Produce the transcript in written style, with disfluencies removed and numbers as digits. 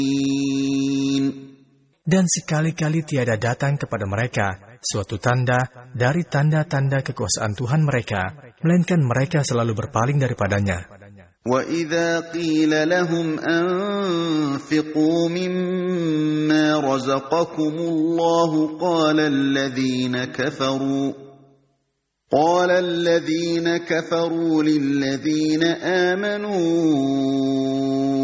Dan sekali-kali tiada datang kepada mereka suatu tanda dari tanda-tanda kekuasaan Tuhan mereka, melainkan mereka selalu berpaling daripadanya. وَإِذَا قِيلَ لَهُمْ أَنفِقُوا مِمَّا رَزَقَكُمُ اللَّهُ قَالَ الَّذِينَ كَفَرُوا لِلَّذِينَ آمَنُوا